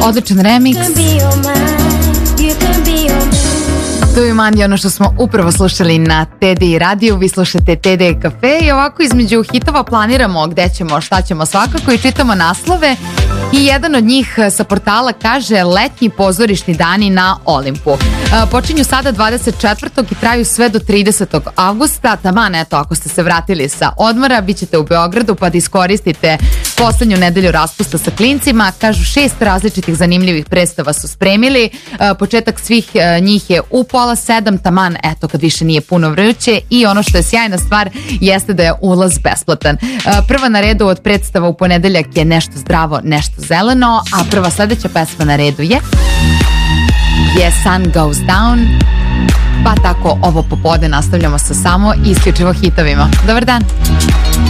odličan remix. To je manje ono što smo upravo slušali na TDI radiju. Vi slušate TDI Cafe i ovako između hitova planiramo gde ćemo, šta ćemo svakako i čitamo naslove. I jedan od njih sa portala kaže letnji pozorišni dani na Olimpu. Počinju sada 24. i traju sve do 30. avgusta. Taman, eto, ako ste se vratili sa odmora, bit ćete u Beogradu pa da iskoristite poslednju nedelju raspusta sa klincima. Kažu 6 različitih zanimljivih predstava su spremili. Početak svih njih je u 6:30, taman, eto, kad više nije puno vruće. I ono što je sjajna stvar jeste da je ulaz besplatan. Prva na redu od predstava u ponedeljak je Nešto zdravo, nešto zeleno, a prva sledeća pesma na redu je Sun Goes Down. Pa tako ovo popodne nastavljamo sa samo isključivo hitovima. Dobar dan.